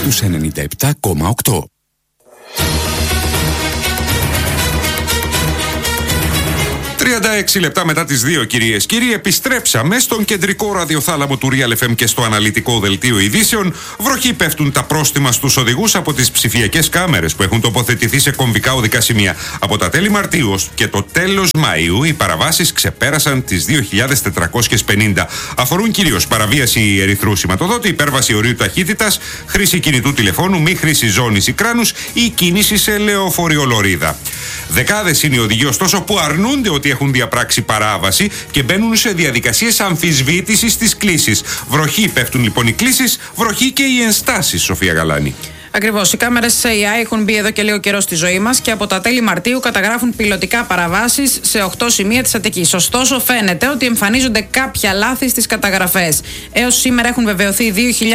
στους 97,8. 36 λεπτά μετά τις 2, κυρίες και κύριοι, επιστρέψαμε στον κεντρικό ραδιοθάλαμο του Real FM και στο αναλυτικό δελτίο ειδήσεων. Βροχή πέφτουν τα πρόστιμα στους οδηγούς από τις ψηφιακές κάμερες που έχουν τοποθετηθεί σε κομβικά οδικά σημεία. Από τα τέλη Μαρτίου και το τέλος Μαΐου οι παραβάσεις ξεπέρασαν τις 2.450. Αφορούν κυρίως παραβίαση ερυθρού σηματοδότη, υπέρβαση ορίου ταχύτητας, χρήση κινητού τηλεφώνου, μη χρήση ζώνης ή κράνους ή κίνηση σε λεωφοριολωρίδα. Δεκάδες είναι οι οδηγοί, ωστόσο, που αρνούνται ότι έχουν διαπράξει παράβαση και μπαίνουν σε διαδικασίες αμφισβήτησης της κλήσης. Βροχή πέφτουν λοιπόν οι κλήσεις, βροχή και οι ενστάσεις, Σοφία Γαλάνη. Ακριβώς. Οι κάμερες AI έχουν μπει εδώ και λίγο καιρό στη ζωή μας και από τα τέλη Μαρτίου καταγράφουν πιλωτικά παραβάσεις σε 8 σημεία της Αττικής. Ωστόσο, φαίνεται ότι εμφανίζονται κάποια λάθη στις καταγραφές. Έως σήμερα έχουν βεβαιωθεί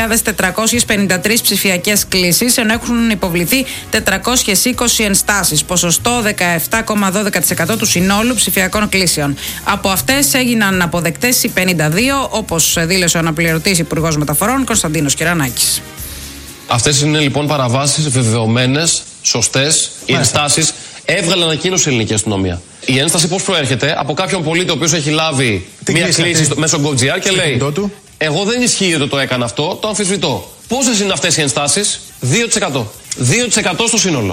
2.453 ψηφιακές κλήσεις, ενώ έχουν υποβληθεί 420 ενστάσεις, ποσοστό 17,12% του συνόλου ψηφιακών κλήσεων. Από αυτές έγιναν αποδεκτές οι 52, όπως δήλωσε ο αναπληρωτής Υπουργός Μεταφορών Κωνσταντίνος Κυρανάκης. Αυτές είναι λοιπόν παραβάσεις βεβαιωμένες, σωστές. Οι ενστάσεις έβγαλε ανακοίνωση η ελληνική αστυνομία. Η ένσταση πώς προέρχεται? Από κάποιον πολίτη ο οποίος έχει λάβει μια κλήση μέσω GoGR και λέει: εγώ δεν ισχύει ότι το έκανα αυτό, το αμφισβητώ. Πόσες είναι αυτές οι ενστάσεις? 2%. 2% στο σύνολο.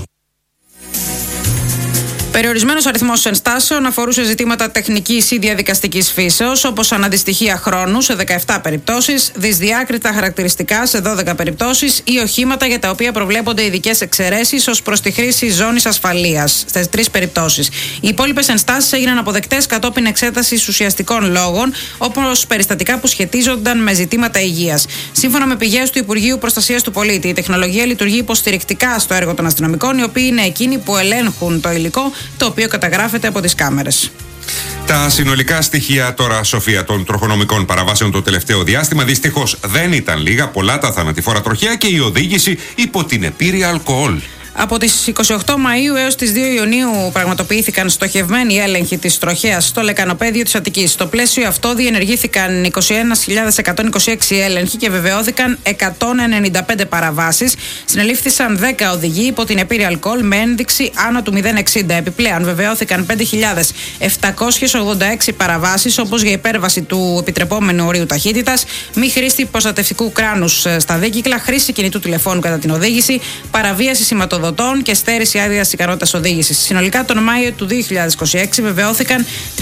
Περιορισμένος αριθμός ενστάσεων αφορούσε ζητήματα τεχνικής ή διαδικαστικής φύσεως, όπως αναντιστοιχεία χρόνου σε 17 περιπτώσεις, δυσδιάκριτα χαρακτηριστικά σε 12 περιπτώσεις ή οχήματα για τα οποία προβλέπονται ειδικές εξαιρέσεις ως προς τη χρήση ζώνης ασφαλείας στις 3 περιπτώσεις. Οι υπόλοιπες ενστάσεις έγιναν αποδεκτές κατόπιν εξέτασης ουσιαστικών λόγων, όπως περιστατικά που σχετίζονταν με ζητήματα υγείας. Σύμφωνα με πηγές του Υπουργείου Προστασίας του Πολίτη, η τεχνολογία λειτουργεί υποστηρικτικά στο έργο των αστυνομικών, οι οποίοι είναι εκείνοι που ελέγχουν το υλικό το οποίο καταγράφεται από τις κάμερες. Τα συνολικά στοιχεία τώρα, Σοφία, των τροχονομικών παραβάσεων το τελευταίο διάστημα δυστυχώς δεν ήταν λίγα, πολλά τα θανατηφόρα τροχαία και η οδήγηση υπό την επίρρεια αλκοόλ. Από τις 28 Μαΐου έως τις 2 Ιουνίου πραγματοποιήθηκαν στοχευμένοι έλεγχοι της τροχέας στο λεκανοπέδιο της Αττικής. Στο πλαίσιο αυτό διενεργήθηκαν 21.126 έλεγχοι και βεβαιώθηκαν 195 παραβάσεις. Συνελήφθησαν 10 οδηγοί υπό την επίρρεια αλκοόλ με ένδειξη άνω του 0,60. Επιπλέον βεβαιώθηκαν 5.786 παραβάσεις, όπως για υπέρβαση του επιτρεπόμενου ορίου ταχύτητας, μη χρήση προστατευτικού κράνους στα δίκυκλα, χρήση κινητού τηλεφώνου κατά την οδήγηση, παραβίαση σηματοδοτών και στέρηση άδειας ικανότητας οδήγησης. Συνολικά τον Μάιο του 2026 βεβαιώθηκαν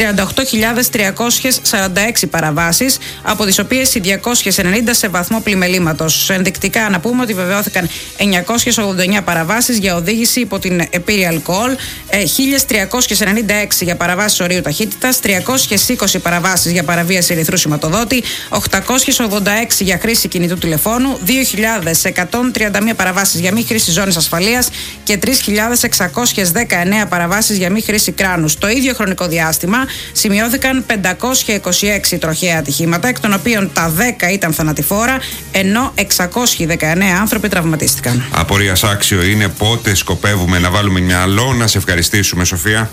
38.346 παραβάσεις, από τις οποίες οι 290 σε βαθμό πλημελήματος. Ενδεικτικά να πούμε ότι βεβαιώθηκαν 989 παραβάσεις για οδήγηση υπό την επίρρεια αλκοόλ, 1.396 για παραβάσεις ορίου ταχύτητας, 320 παραβάσεις για παραβίαση ερυθρού σηματοδότη, 886 για χρήση κινητού τηλεφώνου, 2.131 παραβάσεις για μη χρήση ζώνης ασφαλείας και 3.619 παραβάσεις για μη χρήση κράνους. Το ίδιο χρονικό διάστημα σημειώθηκαν 526 τροχαία ατυχήματα, εκ των οποίων τα 10 ήταν θανατηφόρα, ενώ 619 άνθρωποι τραυματίστηκαν. Απορίας άξιο είναι πότε σκοπεύουμε να βάλουμε μυαλό. Να σε ευχαριστήσουμε, Σοφία.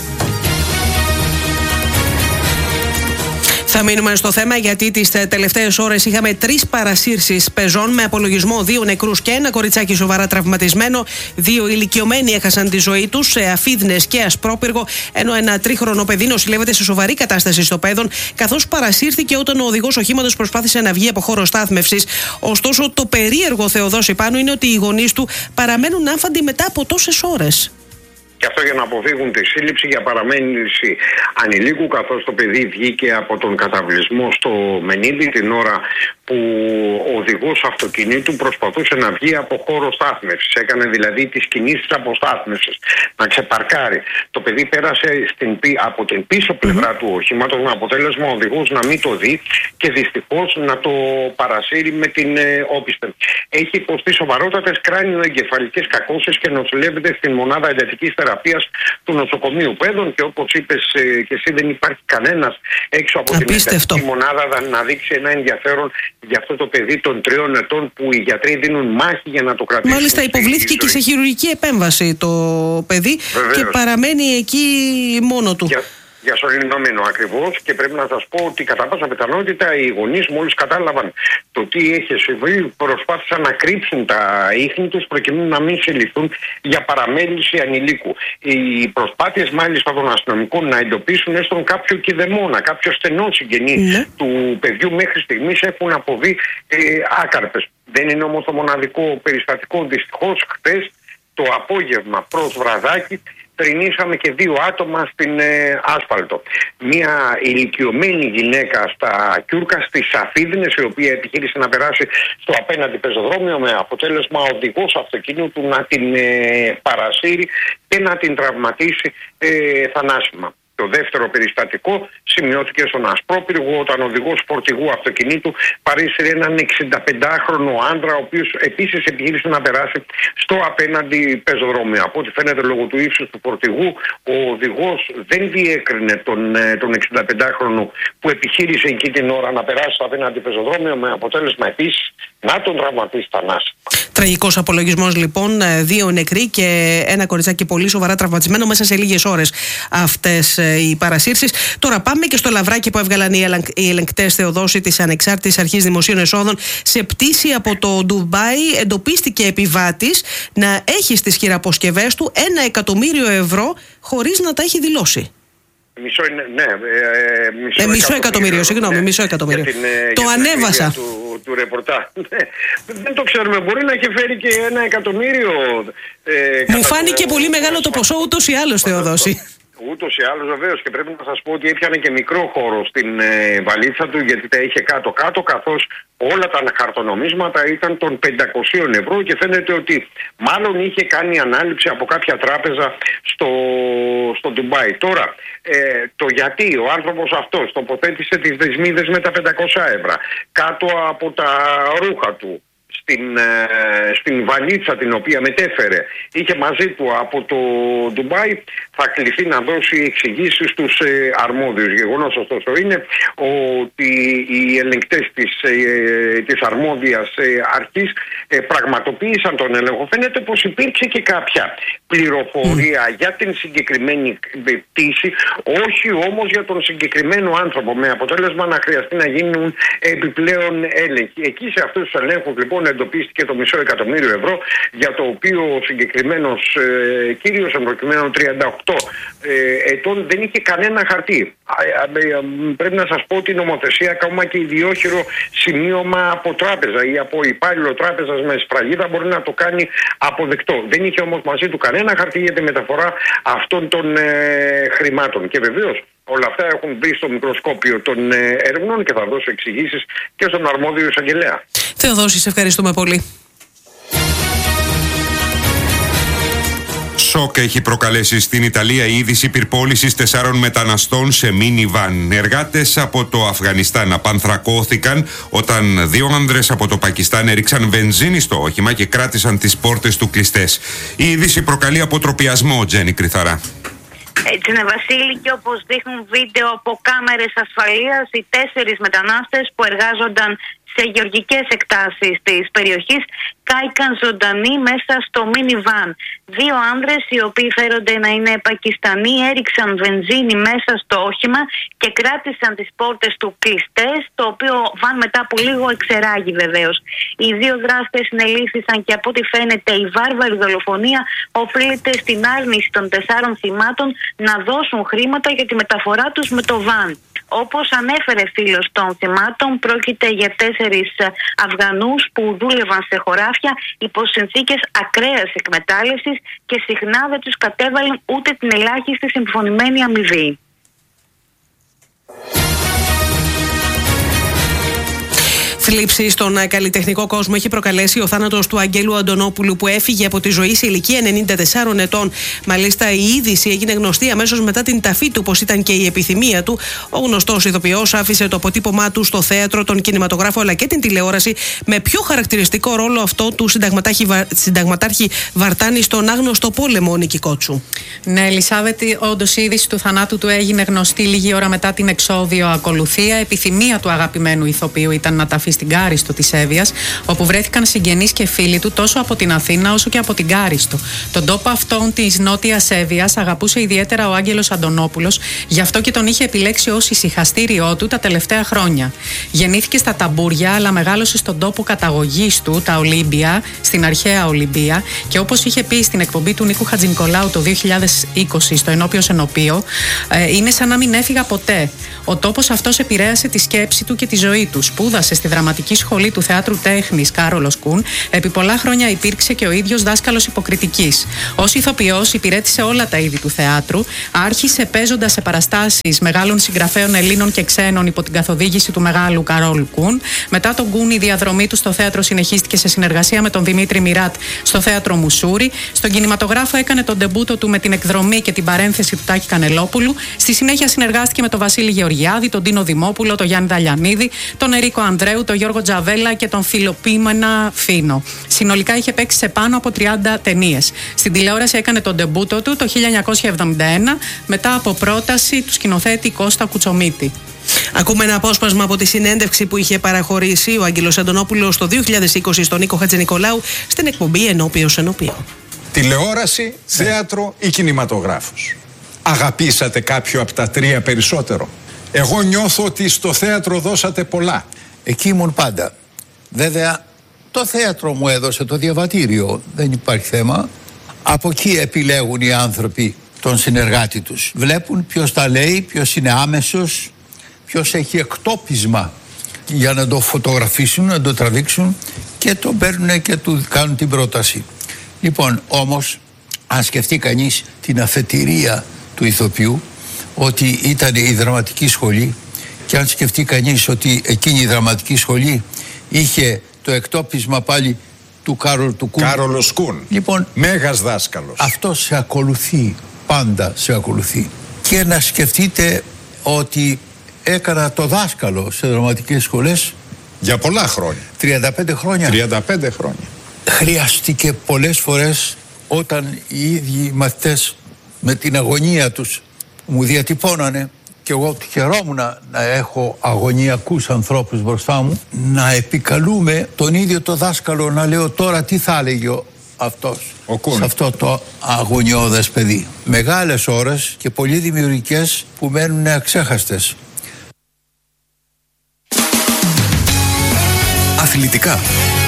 Θα μείνουμε στο θέμα, γιατί τις τελευταίες ώρες είχαμε 3 παρασύρσεις πεζών με απολογισμό 2 νεκρούς και 1 κοριτσάκι σοβαρά τραυματισμένο. 2 ηλικιωμένοι έχασαν τη ζωή τους σε Αφίδνες και Ασπρόπυργο, ενώ ένα 3χρονο παιδί νοσηλεύεται σε σοβαρή κατάσταση στο Πέδον, καθώς παρασύρθηκε όταν ο οδηγός οχήματος προσπάθησε να βγει από χώρο στάθμευσης. Ωστόσο, το περίεργο, Θεοδόση Πάνου, είναι ότι οι γονείς του παραμένουν άφαντοι μετά από τόσες ώρες. Και αυτό για να αποφύγουν τη σύλληψη για παραμέληση ανηλίκου, καθώς το παιδί βγήκε από τον καταβλισμό στο Μενίδη την ώρα που ο οδηγός αυτοκινήτου προσπαθούσε να βγει από χώρο στάθμευσης. Έκανε δηλαδή τις κινήσεις αποστάθμευσης, να ξεπαρκάρει. Το παιδί πέρασε από την πίσω πλευρά του οχήματος, με αποτέλεσμα ο οδηγός να μην το δει και δυστυχώς να το παρασύρει με την όπισθεν. Έχει υποστεί σοβαρότατες κράνιο-εγκεφαλικές κακώσεις και νοσηλεύεται στην μονάδα εντατικής θεραπείας του νοσοκομείου Πέδων, και όπως είπες και εσύ, δεν υπάρχει κανένας έξω από την εντατική μονάδα να δείξει ένα ενδιαφέρον για αυτό το παιδί των 3 ετών που οι γιατροί δίνουν μάχη για να το κρατήσουν. Μάλιστα, υποβλήθηκε και σε χειρουργική επέμβαση το παιδί. Βεβαίως. Και παραμένει εκεί μόνο του. Για σωληνωμένο ακριβώς, και πρέπει να σας πω ότι κατά πάσα πιθανότητα οι γονείς μόλις κατάλαβαν το τι έχει συμβεί προσπάθησαν να κρύψουν τα ίχνη τους προκειμένου να μην συλληφθούν για παραμέληση ανηλίκου. Οι προσπάθειες μάλιστα των αστυνομικών να εντοπίσουν έστω κάποιο κηδεμόνα, κάποιο στενό συγγενή του παιδιού μέχρι στιγμής έχουν αποβεί άκαρπες. Δεν είναι όμως το μοναδικό περιστατικό. Δυστυχώς χτες το απόγευμα προς βραδάκι τρινήσαμε και 2 άτομα στην άσφαλτο. Μια ηλικιωμένη γυναίκα στα Κιούρκα, στις Αφίδνες, η οποία επιχείρησε να περάσει στο απέναντι πεζοδρόμιο με αποτέλεσμα ο οδηγός αυτοκίνητου να την παρασύρει και να την τραυματίσει θανάσιμα. Το δεύτερο περιστατικό σημειώθηκε στον Ασπρόπυργο όταν ο οδηγός φορτηγού αυτοκινήτου παρήσυρε έναν 65χρονο άντρα, ο οποίος επίσης επιχείρησε να περάσει στο απέναντι πεζοδρόμιο. Από ό,τι φαίνεται, λόγω του ύψους του φορτηγού, ο οδηγός δεν διέκρινε τον 65χρονο που επιχείρησε εκεί την ώρα να περάσει στο απέναντι πεζοδρόμιο, με αποτέλεσμα επίσης να τον τραυματίσει θανάσιμα. Τραγικός απολογισμός λοιπόν, 2 νεκροί και ένα κοριτσάκι πολύ σοβαρά τραυματισμένο μέσα σε λίγες ώρες αυτές οι παρασύρσεις. Τώρα πάμε και στο λαβράκι που έβγαλαν οι ελεγκτές, Θεοδόση, της Ανεξάρτητης Αρχής Δημοσίων Εσόδων. Σε πτήση από το Ντουμπάι εντοπίστηκε επιβάτης να έχει στις χειραποσκευές του 1 εκατομμύριο ευρώ χωρίς να τα έχει δηλώσει. Μισό εκατομμύριο, συγγνώμη, μισό εκατομμύριο. Το ανέβασα. Του ρεπορτάζ. Δεν το ξέρουμε, μπορεί να έχει φέρει και 1 εκατομμύριο. Μου φάνηκε πολύ μεγάλο το ποσό ούτως ή άλλως, Θεοδόση. Ούτως ή άλλως βεβαίως, και πρέπει να σας πω ότι έπιανε και μικρό χώρο στην βαλίτσα του, γιατί τα είχε κάτω-κάτω, καθώς όλα τα χαρτονομίσματα ήταν των 500 ευρώ και φαίνεται ότι μάλλον είχε κάνει ανάληψη από κάποια τράπεζα στο Ντουμπάι. Τώρα, το γιατί ο άνθρωπος αυτός τοποθέτησε τις δεσμίδες με τα 500 ευρώ κάτω από τα ρούχα του, στην βαλίτσα την οποία μετέφερε, είχε μαζί του από το Ντουμπάι, θα κληθεί να δώσει εξηγήσεις στους αρμόδιους. Γεγονός ωστόσο είναι ότι οι ελεγκτές της αρμόδιας αρχής πραγματοποίησαν τον έλεγχο. Φαίνεται πως υπήρξε και κάποια πληροφορία για την συγκεκριμένη πτήση, όχι όμως για τον συγκεκριμένο άνθρωπο, με αποτέλεσμα να χρειαστεί να γίνουν επιπλέον έλεγχοι. Εκεί σε αυτούς τους ελέγχους λοιπόν εντοπίστηκε το μισό εκατομμύριο ευρώ, για το οποίο ο συγκεκριμένος κύριος, εμπροκειμένου 38 ετών, δεν είχε κανένα χαρτί. Πρέπει να σας πω ότι η νομοθεσία, ακόμα και ιδιόχειρο σημείωμα από τράπεζα ή από υπάλληλο τράπεζας με σφραγίδα, μπορεί να το κάνει αποδεκτό. Δεν είχε όμως μαζί του κανένα χαρτί για τη μεταφορά αυτών των χρημάτων. Και βεβαίως όλα αυτά έχουν μπει στο μικροσκόπιο των έρευνων και θα δώσω εξηγήσεις και στον αρμόδιο εισαγγελέα. Θεοδόση, σε ευχαριστούμε πολύ. Σοκ έχει προκαλέσει στην Ιταλία η είδηση πυρπόλησης 4 μεταναστών σε μίνι-βαν. Εργάτες από το Αφγανιστάν απανθρακώθηκαν όταν 2 άνδρες από το Πακιστάν έριξαν βενζίνη στο όχημα και κράτησαν τις πόρτες του κλειστές. Η είδηση προκαλεί αποτροπιασμό, Τζένι Κρυθαρά. Έτσι είναι, Βασίλη, και όπως δείχνουν βίντεο από κάμερες ασφαλείας, οι 4 μετανάστες που εργάζονταν σε γεωργικές εκτάσεις της περιοχής κάηκαν ζωντανοί μέσα στο μίνι-βαν. 2 άνδρες, οι οποίοι φέρονται να είναι Πακιστανοί, έριξαν βενζίνη μέσα στο όχημα και κράτησαν τις πόρτες του κλειστές, το οποίο βαν μετά από λίγο εξεράγει βεβαίως. Οι 2 δράστες συνελήφθησαν και από ό,τι φαίνεται η βάρβαρη δολοφονία οφείλεται στην άρνηση των 4 θυμάτων να δώσουν χρήματα για τη μεταφορά τους με το βαν. Όπως ανέφερε φίλος των θυμάτων, πρόκειται για 4 Αφγανούς που δούλευαν σε χωράφια υπό συνθήκες ακραίας εκμετάλλευσης και συχνά δεν τους κατέβαλαν ούτε την ελάχιστη συμφωνημένη αμοιβή. Θλίψη στον καλλιτεχνικό κόσμο έχει προκαλέσει ο θάνατος του Αγγέλου Αντωνόπουλου, που έφυγε από τη ζωή σε ηλικία 94 ετών. Μάλιστα, η είδηση έγινε γνωστή αμέσως μετά την ταφή του, όπως ήταν και η επιθυμία του. Ο γνωστός ηθοποιός άφησε το αποτύπωμά του στο θέατρο, τον κινηματογράφο αλλά και την τηλεόραση, με πιο χαρακτηριστικό ρόλο αυτό του συνταγματάρχη Βαρτάνη στον άγνωστο πόλεμο, ο Νίκη Κότσου. Ναι, Ελισάβετη, όντως η είδηση του θανάτου του έγινε γνωστή λίγη ώρα μετά την εξώδιο ακολουθία. Επιθυμία του αγαπημένου ηθοποιού ήταν να ταφεί στην Κάριστο της Εύβοιας, όπου βρέθηκαν συγγενείς και φίλοι του τόσο από την Αθήνα όσο και από την Κάριστο. Τον τόπο αυτόν της Νότιας Εύβοιας αγαπούσε ιδιαίτερα ο Άγγελος Αντωνόπουλος, γι' αυτό και τον είχε επιλέξει ως ησυχαστήριό του τα τελευταία χρόνια. Γεννήθηκε στα Ταμπούρια, αλλά μεγάλωσε στον τόπο καταγωγής του, τα Ολύμπια, στην αρχαία Ολυμπία, και όπως είχε πει στην εκπομπή του Νίκου Χατζηνικολάου το 2020 στο Ενώπιος Ενωπείο, είναι σαν να μην έφυγα ποτέ. Ο τόπος αυτός επηρέασε τη σκέψη του και τη ζωή του. Σπούδασε στη Δραματική Σχολή του Θεάτρου Τέχνης Κάρολος Κουν. Επί πολλά χρόνια υπήρξε και ο ίδιος δάσκαλος υποκριτικής. Ως ηθοποιός υπηρέτησε όλα τα είδη του θεάτρου. Άρχισε παίζοντας σε παραστάσεις μεγάλων συγγραφέων Ελλήνων και ξένων υπό την καθοδήγηση του μεγάλου Καρόλου Κουν. Μετά τον Κουν, η διαδρομή του στο θέατρο συνεχίστηκε σε συνεργασία με τον Δημήτρη Μιράτ στο θέατρο Μουσούρι. Στον κινηματογράφο έκανε τον ντεμπούτο του με την εκδρομή και την παρένθεση του Τάκη Κανελόπουλου. Στη συνέχεια συνεργάστηκε με τον Βασίλη Γεωργιάδη, τον Τίνο Δημόπουλο, τον Γιάννη Δαλιανίδη, τον Ερίκο Ανδρέου, τον Γιώργο Τζαβέλα και τον Φιλοπίμενα Φίνο. Συνολικά είχε παίξει σε πάνω από 30 ταινίες. Στην τηλεόραση έκανε τον ντεμπούτο του το 1971 μετά από πρόταση του σκηνοθέτη Κώστα Κουτσομίτη. Ακούμε ένα απόσπασμα από τη συνέντευξη που είχε παραχωρήσει ο Άγγελος Αντωνόπουλος το 2020 στον Νίκο Χατζηνικολάου στην εκπομπή Ενώπιος Ενωπείο. Τηλεόραση, θέατρο ή κινηματογράφος? Αγαπήσατε κάποιο από τα τρία περισσότερο? Εγώ νιώθω ότι στο θέατρο δώσατε πολλά. Εκεί ήμουν πάντα. Βέβαια, το θέατρο μου έδωσε το διαβατήριο, δεν υπάρχει θέμα. Από εκεί επιλέγουν οι άνθρωποι τον συνεργάτη τους. Βλέπουν ποιος τα λέει, ποιος είναι άμεσος, ποιος έχει εκτόπισμα για να το φωτογραφίσουν, να το τραβήξουν και το παίρνουν και του κάνουν την πρόταση. Λοιπόν, όμως, αν σκεφτεί κανείς την αφετηρία του ηθοποιού, ότι ήταν η δραματική σχολή, και αν σκεφτεί κανείς ότι εκείνη η δραματική σχολή είχε το εκτόπισμα πάλι του του Κουν. Κάρολος Κουν. Λοιπόν, μέγας δάσκαλος. Αυτό σε ακολουθεί, πάντα σε ακολουθεί. Και να σκεφτείτε ότι έκανα το δάσκαλο σε δραματικές σχολές για πολλά χρόνια. 35 χρόνια. 35 χρόνια. Χρειάστηκε πολλές φορές, όταν οι ίδιοι μαθητές με την αγωνία τους μου διατυπώνανε, και εγώ χαιρόμουν να έχω αγωνιακούς ανθρώπους μπροστά μου, να επικαλούμε τον ίδιο το δάσκαλο, να λέω τώρα τι θα έλεγε αυτός σε αυτό το αγωνιώδες παιδί. Μεγάλες ώρες και πολύ δημιουργικές που μένουν αξέχαστες. Αθλητικά.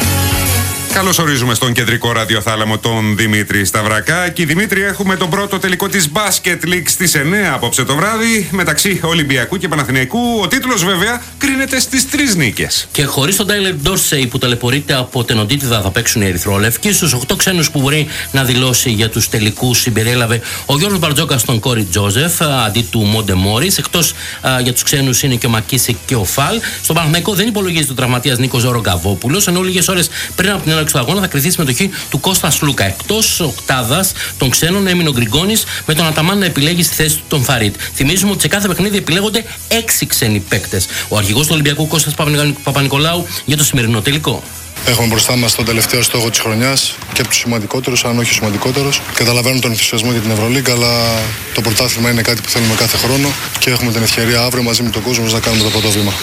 Καλώς ορίζουμε στον κεντρικό ραδιοθάλαμο τον Δημήτρη Σταυρακά. Και Δημήτρη, έχουμε τον πρώτο τελικό της Basket League στις 9 απόψε το βράδυ μεταξύ Ολυμπιακού και Παναθηναϊκού. Ο τίτλος βέβαια κρίνεται στις 3 νίκες. Και χωρίς τον Τάιλερ Ντόρσεϊ που ταλαιπωρείται από τενοντίτιδα θα παίξουν οι Ερυθρόλευκοι. Στους 8 ξένους που μπορεί να δηλώσει για τους τελικούς συμπεριέλαβε ο Γιώργος Μπαρτζόκας στον Κόρι Τζόζεφ αντί του Μόντε Μόρις. Εκτός για τους ξένους είναι και ο Μακίσικ και ο Φαλ. Στον Παναθηναϊκό δεν υπολογίζει ο τραυματίας Νίκος Ρογκαβόπουλος, ενώ λίγες ώρες πριν από την έναρξη του αγώνα θα κριθεί η συμμετοχή του Κώστα Λούκα. Εκτός οκτάδας των ξένων έμεινε ο Γκριγκόνης, με τον Αταμάν να επιλέγει στη θέση του τον Φαρίτ. Θυμίζουμε ότι σε κάθε παιχνίδι επιλέγονται 6 ξένοι παίκτες. Ο αρχηγός του Ολυμπιακού Κώστας Παπα-Νικολάου για το σημερινό τελικό. Έχουμε μπροστά μας τον τελευταίο στόχο της χρονιάς και από τους σημαντικότερους, αν όχι ο σημαντικότερος. Καταλαβαίνω τον ενθουσιασμό για την Ευρωλίγκα, αλλά το πρωτάθλημα είναι κάτι που θέλουμε κάθε χρόνο και έχουμε την ευκαιρία αύριο μαζί με τον κόσμο να κάνουμε το πρώτο βήμα.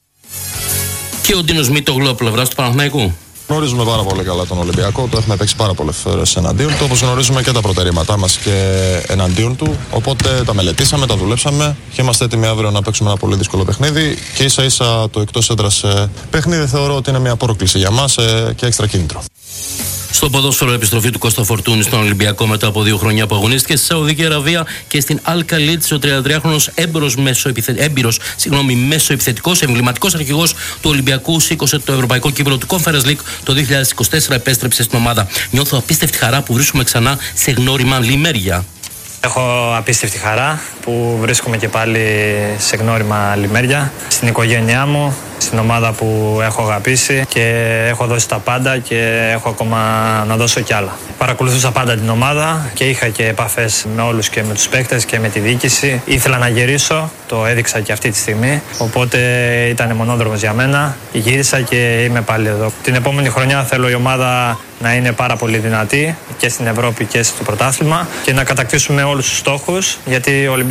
Και ο Ντίνος Μήτογλου από πλευράς του Παναθηναϊκού. Γνωρίζουμε πάρα πολύ καλά τον Ολυμπιακό, το έχουμε παίξει πάρα πολλές φορές εναντίον του, όπως γνωρίζουμε και τα προτερήματά μας και εναντίον του. Οπότε τα μελετήσαμε, τα δουλέψαμε και είμαστε έτοιμοι αύριο να παίξουμε ένα πολύ δύσκολο παιχνίδι. Και ίσα ίσα το εκτός έδρας παιχνίδι θεωρώ ότι είναι μια πρόκληση για μας και έξτρα κίνητρο. Στο ποδόσφαιρο, επιστροφή του Κώστα Φορτούνη στον Ολυμπιακό μετά από 2 χρόνια που αγωνίστηκε στη Σαουδική Αραβία και στην Αλκαλίτς. Ο 33χρονος έμπειρος μεσοεπιθετικός, εμβληματικός αρχηγός του Ολυμπιακού, σήκωσε το ευρωπαϊκό κύπελλο του Conference League το 2024, επέστρεψε στην ομάδα. Νιώθω απίστευτη χαρά που βρίσκομαι ξανά σε γνώριμα λιμέρια. Έχω απίστευτη χαρά που βρίσκομαι και πάλι σε γνώριμα λιμέρια, στην οικογένειά μου, στην ομάδα που έχω αγαπήσει και έχω δώσει τα πάντα και έχω ακόμα να δώσω κι άλλα. Παρακολουθούσα πάντα την ομάδα και είχα και επαφές με όλους και με τους παίκτες και με τη διοίκηση. Ήθελα να γυρίσω, το έδειξα και αυτή τη στιγμή, οπότε ήταν μονόδρομος για μένα. Γύρισα και είμαι πάλι εδώ. Την επόμενη χρονιά θέλω η ομάδα να είναι πάρα πολύ δυνατή και στην Ευρώπη και στο πρωτάθλημα και να κατακτήσουμε όλους τους στόχους, γιατί ο Ολυμπιακός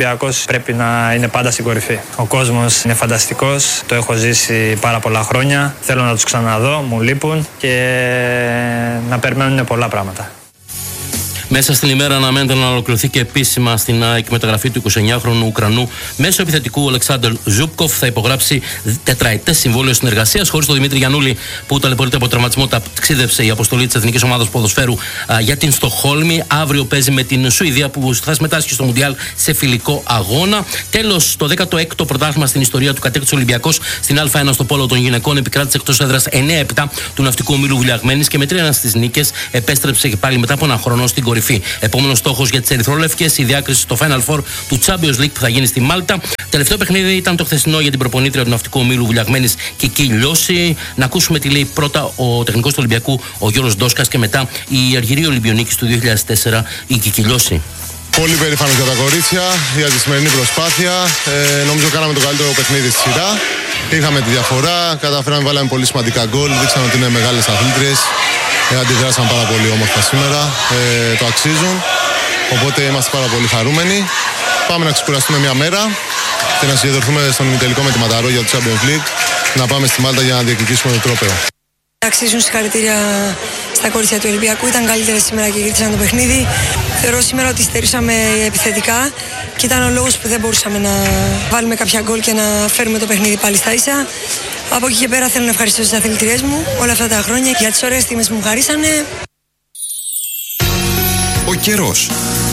Ολυμπιακός πρέπει να είναι πάντα στην κορυφή. Ο κόσμος είναι φανταστικός, το έχω ζήσει πάρα πολλά χρόνια. Θέλω να τους ξαναδώ, μου λείπουν και να περιμένουν πολλά πράγματα. Μέσα στην ημέρα αναμένεται να ολοκληρωθεί και επίσημα στην εκμεταγραφή του 29χρονου Ουκρανού μέσω επιθετικού Αλεξάνδρ Ζούπκοφ. Θα υπογράψει τετραετές συμβόλαιο συνεργασίας. Χωρίς τον Δημήτρη Γιαννούλη, που ταλαιπωρείται από τραυματισμό, ταξίδευσε η αποστολή της Εθνικής Ομάδας Ποδοσφαίρου για την Στοκχόλμη. Αύριο παίζει με την Σουηδία, που θα συμμετάσχει στο Μουντιάλ σε φιλικό αγώνα. Τέλος, το 16ο πρωτάθλημα στην ιστορία του κατέκτησε ο Ολυμπιακός στην Α1 στο πόλο των γυναικών. Επικράτησε εκτός έδρας 9-7 του ναυτικού ομίλου Βουλιαγμένης και με 3-1 στις νίκες επέστρεψε και πάλι μετά από ένα χρόνο στην κορυφή. Επόμενος στόχος για τις ερυθρόλευκες, η διάκριση στο Final Four του Champions League που θα γίνει στη Μάλτα. Τελευταίο παιχνίδι ήταν το χθεσινό για την προπονήτρια του ναυτικού ομίλου Βουλιαγμένης Κική Λιώση. Να ακούσουμε τι λέει πρώτα ο τεχνικός του Ολυμπιακού, ο Γιώργος Ντόσκας, και μετά η Αργυρή Ολυμπιονίκης του 2004, η Κική Λιώση. Πολύ περήφανος για τα κορίτσια, για τη σημερινή προσπάθεια. Νομίζω κάναμε το καλύτερο παιχνίδι στη σειρά. Είχαμε τη διαφορά, καταφέραμε, βάλαμε πολύ σημαντικά γκολ, δείξαμε ότι είναι μεγάλες αθλήτριες. Αντιδράσαν πάρα πολύ όμορφα σήμερα, το αξίζουν, οπότε είμαστε πάρα πολύ χαρούμενοι. Πάμε να ξεκουραστούμε μια μέρα και να συγκεντρωθούμε στον ημιτελικό με τη Ματαρό για το Champions League, να πάμε στη Μάλτα για να διεκδικήσουμε το τρόπαιο. Αξίζουν συγχαρητήρια στα κορίτσια του Ολυμπιακού, ήταν καλύτερα σήμερα και κερδίσαν το παιχνίδι. Θεωρώ σήμερα ότι στερήσαμε επιθετικά και ήταν ο λόγος που δεν μπορούσαμε να βάλουμε κάποια γκολ και να φέρουμε το παιχνίδι πάλι στα ίσα. Από εκεί και πέρα θέλω να ευχαριστήσω τις αθλητριές μου όλα αυτά τα χρόνια για τις ωραίες στιγμές που μου χαρίσανε. Ο καιρός.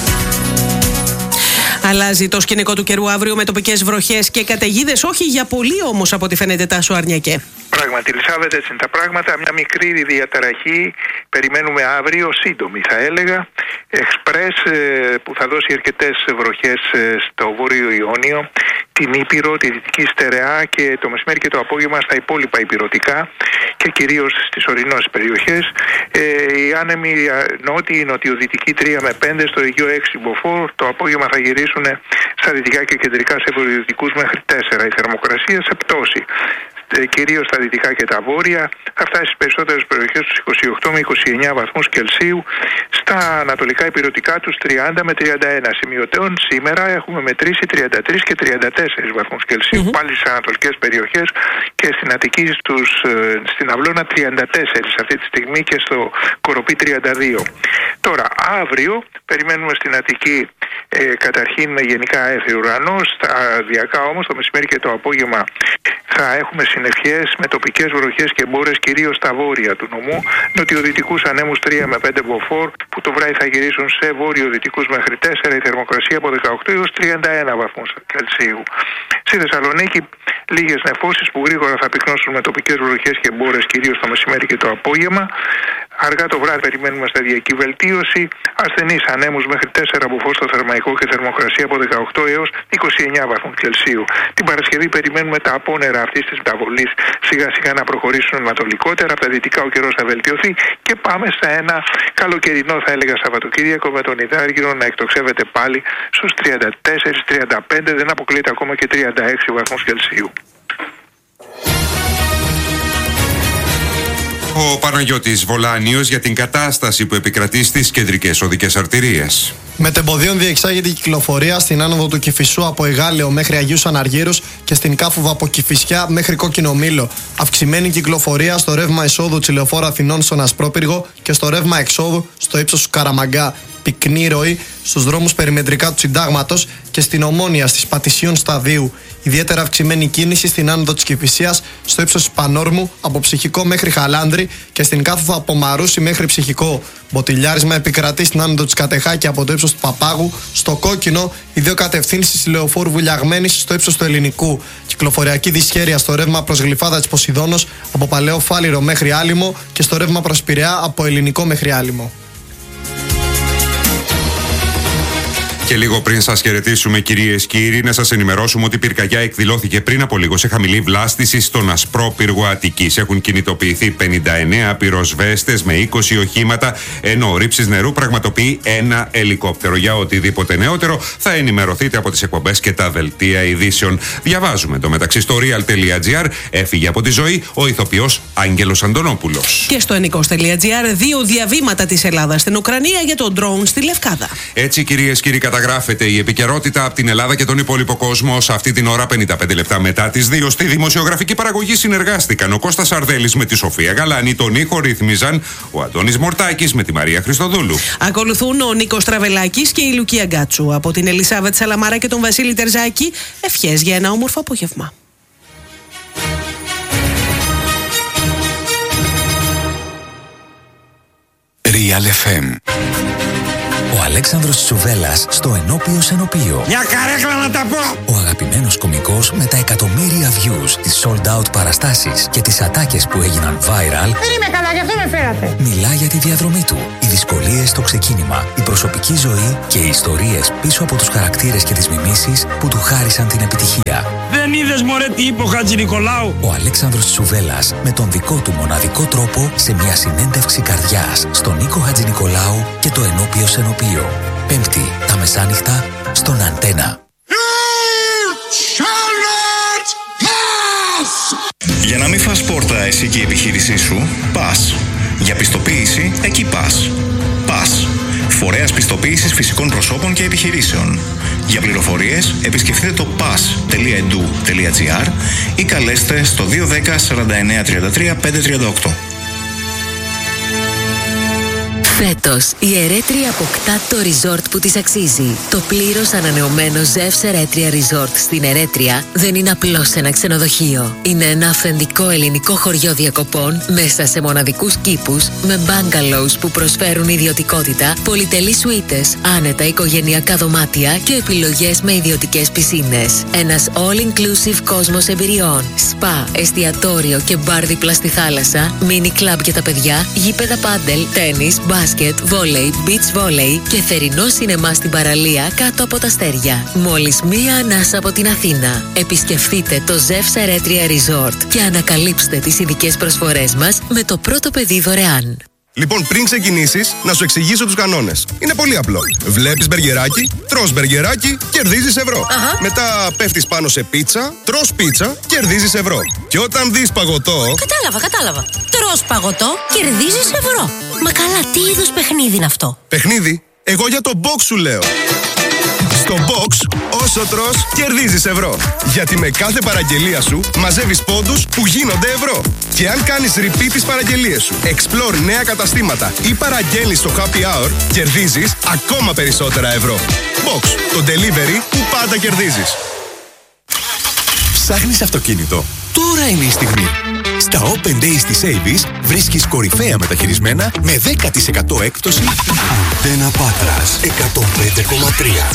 Αλλάζει το σκηνικό του καιρού αύριο με τοπικές βροχές και καταιγίδες, όχι για πολύ όμως από ό,τι φαίνεται, Τάσο Αρνιακέ. Πράγματι, Ελισάβετ, έτσι είναι τα πράγματα. Μια μικρή διαταραχή περιμένουμε αύριο, σύντομη θα έλεγα. Εξπρές που θα δώσει αρκετές βροχές στο Βόρειο Ιόνιο, την Ήπειρο, τη Δυτική Στερεά και το μεσημέρι και το απόγευμα στα υπόλοιπα υπηρωτικά και κυρίως στις ορεινές περιοχές. Οι άνεμοι νότιοι, νοτιοδυτικοί 3 με 5, στο Αιγαίο 6 μποφόρ. Το απόγευμα θα γυρίσουν στα δυτικά και κεντρικά σε βορειοδυτικούς μέχρι 4. Η θερμοκρασία σε πτώση, κυρίως στα δυτικά και τα βόρεια, θα φτάσει στις περισσότερες περιοχές τους 28 με 29 βαθμούς Κελσίου, στα ανατολικά υπηρωτικά τους 30 με 31. Σημειωτέων σήμερα έχουμε μετρήσει 33 και 34 βαθμούς Κελσίου, πάλι στις ανατολικές περιοχές, και στην Αττική στην Αυλώνα 34 αυτή τη στιγμή και στο Κοροπή 32. Τώρα, αύριο περιμένουμε στην Αττική καταρχήν γενικά έφη ουρανός, σταδιακά όμως το μεσημέρι και το απόγευμα θα έχουμε συννεφιές με τοπικές βροχές και μπόρες κυρίως στα βόρεια του νομού, νοτιοδυτικούς ανέμους 3 με 5 μποφόρ που το βράδυ θα γυρίσουν σε βόρειο-δυτικούς μέχρι 4, η θερμοκρασία από 18 έως 31 βαθμούς Κελσίου. Στη Θεσσαλονίκη λίγες νεφώσεις που γρήγορα θα πυκνώσουν με τοπικές βροχές και μπόρες κυρίως το μεσημέρι και το απόγευμα. Αργά το βράδυ περιμένουμε σταδιακή βελτίωση, ασθενείς ανέμους μέχρι 4 μποφόρ στο Θερμαϊκό και θερμοκρασία από 18 έως 29 βαθμούς Κελσίου. Την Παρασκευή περιμένουμε τα απόνερα αυτής της μεταβολής σιγά σιγά να προχωρήσουν ανατολικότερα. Από τα δυτικά ο καιρός θα βελτιωθεί και πάμε σε ένα καλοκαιρινό, θα έλεγα, Σαββατοκύριακο με τον Ιδάργυρο να εκτοξεύεται πάλι στους 34-35, δεν αποκλείεται ακόμα και 36 βαθμούς Κελσίου. Ο Παναγιώτης Βολάνιος για την κατάσταση που επικρατεί στις κεντρικές οδικές αρτηρίες. Μετεμποδίων διεξάγεται η κυκλοφορία στην άνοδο του Κηφισού από Εγάλεο μέχρι Αγίους Αναργύρους και στην Κάφοβα από Κηφισιά μέχρι Κόκκινο Μήλο. Αυξημένη κυκλοφορία στο ρεύμα εισόδου της Λεωφόρου Αθηνών στον Ασπρόπυργο και στο ρεύμα εξόδου στο ύψος του Καραμαγκά. Πυκνή ροή στους δρόμους περιμετρικά του Συντάγματος και στην Ομόνια στις Πατησίων Σταδίου. Ιδιαίτερα αυξημένη κίνηση στην άνοδο της Κηφισίας στο ύψος του Πανόρμου από Ψυχικό μέχρι Χαλάνδρη και στην Κάφοβα από Μαρούσι μέχρι Ψυχικό. Μποτιλιάρισμα επικρατεί στην άνοδο της Κατεχάκη από το ύψος του Παπάγου. Στο Κόκκινο, οι δύο κατευθύνσεις Λεωφόρου Βουλιαγμένης στο ύψος του Ελληνικού. Κυκλοφοριακή δυσχέρεια στο ρεύμα προς Γλυφάδα της Ποσειδώνος από Παλαιό Φάληρο μέχρι Άλυμο και στο ρεύμα προς Πειραιά από Ελληνικό μέχρι Άλυμο. Και λίγο πριν σας χαιρετήσουμε, κυρίες και κύριοι, να σας ενημερώσουμε ότι η πυρκαγιά εκδηλώθηκε πριν από λίγο σε χαμηλή βλάστηση στον Ασπρόπυργο Αττικής. Έχουν κινητοποιηθεί 59 πυροσβέστες με 20 οχήματα, ενώ ο ρήψης νερού πραγματοποιεί ένα ελικόπτερο. Για οτιδήποτε νεότερο θα ενημερωθείτε από τις εκπομπές και τα δελτία ειδήσεων. Διαβάζουμε το μεταξύ στο real.gr. Έφυγε από τη ζωή ο ηθοποιός Άγγελος Αντωνόπουλος. Και στο ενικός.gr 2 διαβήματα της Ελλάδας στην Ουκρανία για το ντρόουν στη Λευκάδα. Έτσι, κυρίες και κύριοι, καταγράφεται η επικαιρότητα από την Ελλάδα και τον υπόλοιπο κόσμο σε αυτή την ώρα, 55 λεπτά μετά τις 2. Στη δημοσιογραφική παραγωγή συνεργάστηκαν ο Κώστας Αρδέλης με τη Σοφία Γαλάνη, τον ήχο ρύθμιζαν ο Αντώνης Μορτάκης με τη Μαρία Χριστοδούλου. Ακολουθούν ο Νίκος Τραβελάκης και η Λουκία Γκάτσου. Από την Ελισάβετ Σαλαμάρα και τον Βασίλη Τερζάκη, ευχές για ένα όμορφο απόγευμα. Real FM. Ο Αλέξανδρος Τσουβέλλας στο Ενώπιο Σενοπείο. Μια καρέκλα να τα πω! Ο αγαπημένος κωμικός με τα εκατομμύρια views, τις sold out παραστάσεις και τις ατάκες που έγιναν viral. Δεν είμαι καλά, γι' αυτό με φέρατε. Μιλά για τη διαδρομή του, οι δυσκολίες στο ξεκίνημα, η προσωπική ζωή και οι ιστορίες πίσω από τους χαρακτήρες και τις μιμήσεις που του χάρισαν την επιτυχία. Δεν είδες μωρέ τι είπε ο Χατζηνικολάου? Ο Αλέξανδρος Τσουβέλλας με τον δικό του μοναδικό τρόπο σε μια συνέντευξη καρδιάς στον Νίκο Χατζηνικολάου και το Ενώπιο Σενοπείο. Πέμπτη τα μεσάνυχτα στον Αντένα. Για να μην φας πόρτα εσύ και η επιχείρησή σου, πας. Για πιστοποίηση, εκεί πας. Πας. Φορέας πιστοποίησης φυσικών προσώπων και επιχειρήσεων. Για πληροφορίες, επισκεφτείτε το pas.edu.gr ή καλέστε στο 210 49 33 538. Φέτος, η Ερέτρια αποκτά το resort που της αξίζει. Το πλήρως ανανεωμένο Ζεύς Ερέτρια Resort στην Ερέτρια δεν είναι απλώς ένα ξενοδοχείο. Είναι ένα αυθεντικό ελληνικό χωριό διακοπών μέσα σε μοναδικούς κήπους με bungalows που προσφέρουν ιδιωτικότητα, πολυτελείς σουίτες, άνετα οικογενειακά δωμάτια και επιλογές με ιδιωτικές πισίνες. Ένας all-inclusive κόσμος εμπειριών. Σπα, εστιατόριο και μπαρ δίπλα στη θάλασσα, mini club για τα παιδιά, γήπεδα πάντελ, τένις, μπάσκετ, βόλεϊ, beach volley και θερινό σινεμά στην παραλία κάτω από τα αστέρια. Μόλις μία ανάσα από την Αθήνα. Επισκεφτείτε το Ζεύς Ερέτρια Resort και ανακαλύψτε τις ειδικές προσφορές μας με το πρώτο παιδί δωρεάν. Λοιπόν, πριν ξεκινήσεις, να σου εξηγήσω τους κανόνες. Είναι πολύ απλό. Βλέπεις μπεργκεράκι, τρως μπεργκεράκι, κερδίζεις ευρώ. Μετά πέφτεις πάνω σε πίτσα, τρως πίτσα, κερδίζεις ευρώ. Και όταν δεις παγωτό... Κατάλαβα. Τρως παγωτό, κερδίζεις ευρώ. Μα καλά, τι είδους παιχνίδι είναι αυτό? Παιχνίδι? Εγώ για το box σου λέω. Στο box, όσο τρως, κερδίζεις ευρώ. Γιατί με κάθε παραγγελία σου μαζεύεις πόντους που γίνονται ευρώ. Και αν κάνεις repeat τις παραγγελίες σου, explore νέα καταστήματα ή παραγγέλνεις στο happy hour, κερδίζεις ακόμα περισσότερα ευρώ. Box, το delivery που πάντα κερδίζεις. Ψάχνεις αυτοκίνητο? Τώρα είναι η στιγμή. Στα Open Days της Avis βρίσκεις κορυφαία μεταχειρισμένα με 10% έκπτωση. Αντένα Πάτρας 105,3.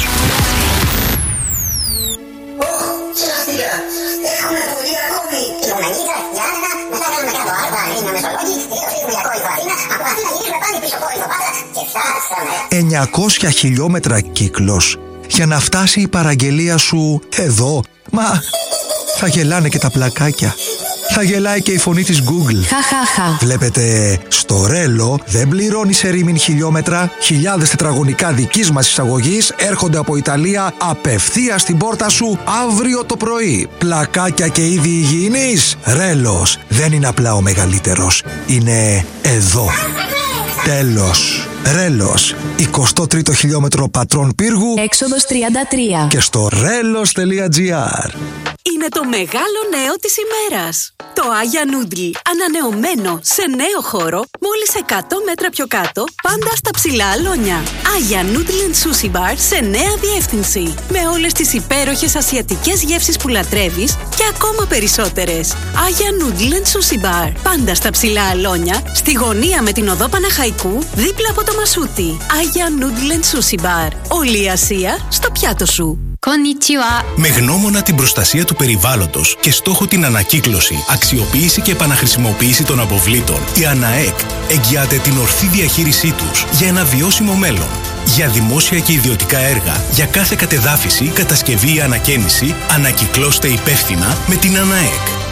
«900 χιλιόμετρα κύκλος για να φτάσει η παραγγελία σου εδώ. Μα θα γελάνε και τα πλακάκια. Θα γελάει και η φωνή της Google. Βλέπετε, στο Ρέλο δεν πληρώνεις ερήμην χιλιόμετρα. Χιλιάδες τετραγωνικά δικής μας εισαγωγής έρχονται από Ιταλία απευθείας στην πόρτα σου αύριο το πρωί. Πλακάκια και είδη υγιεινής. Ρέλος δεν είναι απλά ο μεγαλύτερος. Είναι εδώ. Τέλος. Ρέλος, 23ο χιλιόμετρο Πατρών Πύργου, έξοδος 33 και στο relos.gr. Είναι το μεγάλο νέο της ημέρας. Το Άγια Νούντλ, ανανεωμένο σε νέο χώρο, μόλις 100 μέτρα πιο κάτω, πάντα στα ψηλά αλόνια. Άγια Νούντλ and Sushi Bar σε νέα διεύθυνση. Με όλες τις υπέροχες ασιατικές γεύσεις που λατρεύεις και ακόμα περισσότερες. Άγια Νούντλ and Sushi Bar, πάντα στα ψηλά αλόνια, στη γωνία με την οδό Παναχαϊκού, δίπλα από το Μασούτι. Άγια Νούντλ and Sushi Bar. Όλη η Ασία στο πιάτο σου. Με γνώμονα την προστασία του περιβάλλοντος και στόχο την ανακύκλωση, αξιοποίηση και επαναχρησιμοποίηση των αποβλήτων, η ΑΝΑΕΚ εγγυάται την ορθή διαχείρισή τους για ένα βιώσιμο μέλλον. Για δημόσια και ιδιωτικά έργα, για κάθε κατεδάφιση, κατασκευή ή ανακαίνιση, ανακυκλώστε υπεύθυνα με την ΑΝΑΕΚ.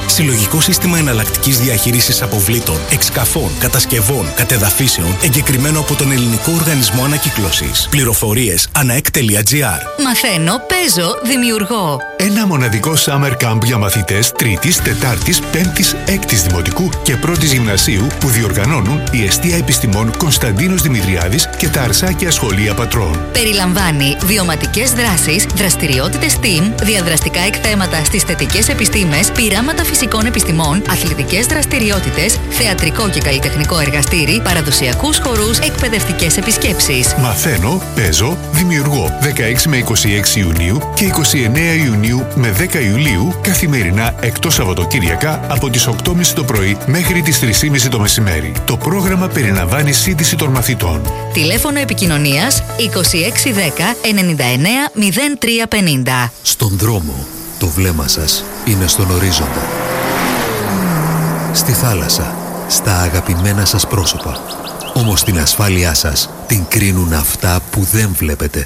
Συλλογικό σύστημα εναλλακτικής διαχείρισης αποβλήτων, εξκαφών, κατασκευών, κατεδαφίσεων, εγκεκριμένο από τον Ελληνικό Οργανισμό Ανακύκλωσης. Πληροφορίες anaec.gr. Μαθαίνω, παίζω, δημιουργώ. Ένα μοναδικό summer camp για μαθητές 3ης, 4ης, 5ης, 6ης Δημοτικού και 1ης Γυμνασίου που διοργανώνουν η Εστία Επιστημών Κωνσταντίνος Δημητριάδης και τα Αρσάκια Σχολεία Πατρών. Περιλαμβάνει βιωματικές δράσεις, δραστηριότητες STEAM, διαδραστικά εκθέματα στις θετικές επιστήμες, πειράματα φυσικών επιστημών, αθλητικές δραστηριότητες, θεατρικό και καλλιτεχνικό εργαστήρι, παραδοσιακούς χορούς, εκπαιδευτικές επισκέψεις. Μαθαίνω, παίζω, δημιουργώ 16 με 26 Ιουνίου και 29 Ιουνίου με 10 Ιουλίου καθημερινά εκτός Σαββατοκύριακα από τις 8.30 το πρωί μέχρι τις 3.30 το μεσημέρι. Το πρόγραμμα περιλαμβάνει σύντηση των μαθητών. Τηλέφωνο επικοινωνίας 2610 99 0350. Στον δρόμο, το βλέμμα σας είναι στον ορίζοντα. Στη θάλασσα, στα αγαπημένα σας πρόσωπα. Όμως την ασφάλειά σας την κρίνουν αυτά που δεν βλέπετε.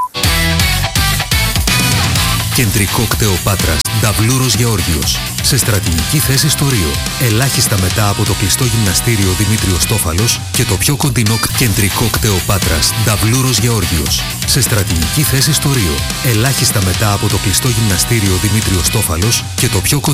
Κεντρικό κτέο Πάτρας, Νταβλούρος Γεώργιος. Σε στρατηγική θέση στο Ρίο. Ελάχιστα μετά από το κλειστό γυμναστήριο Δημήτριος Τόφαλος και το πιο κοντινό κεντρικό κτέο Πάτρας, Νταβλούρος Γεώργιος. Σε στρατηγική θέση στο Ρίο. Ελάχιστα μετά από το κλειστό γυμναστήριο Δημήτριος Τόφαλος και το πιο κοντινό